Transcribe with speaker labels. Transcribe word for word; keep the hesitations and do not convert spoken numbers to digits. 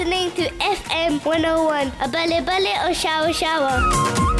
Speaker 1: listening to F M one oh one, a bale bale or shower shower.